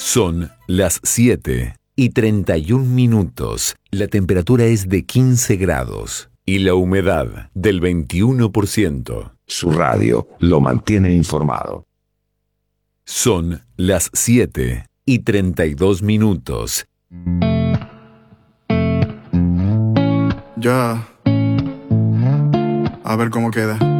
Son las 7:31. La temperatura es de 15 grados y la humedad del 21%. Su radio lo mantiene informado. Son las 7:32. Ya. A ver cómo queda.